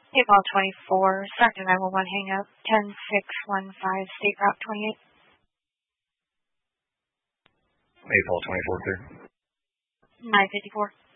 Ball 24, Sector 911, hang up, 10615, State Route 28. Ball 24, clear. 954.